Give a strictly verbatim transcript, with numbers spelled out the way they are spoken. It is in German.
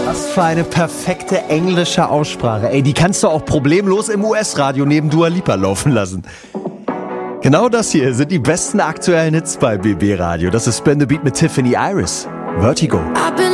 Was für eine perfekte englische Aussprache. Ey, die kannst du auch problemlos im U S-Radio neben Dua Lipa laufen lassen. Genau das hier sind die besten aktuellen Hits bei B B Radio. Das ist Spin the Beat mit Tiffany Iris. Vertigo.